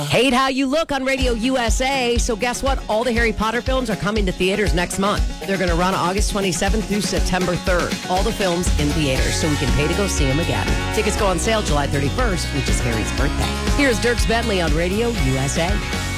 Hate How You Look on Radio USA. So guess what? All the Harry Potter films are coming to theaters next month. They're going to run August 27th through September 3rd. All the films in theaters, so we can pay to go see them again. Tickets go on sale July 31st, which is Harry's birthday. Here's Dierks Bentley on Radio USA.